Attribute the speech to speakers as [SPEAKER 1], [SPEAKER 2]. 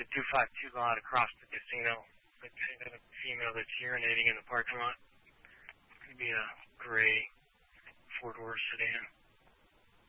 [SPEAKER 1] 252 lot across the casino. The female that's urinating in the parking lot. It's going to be a gray four-door sedan.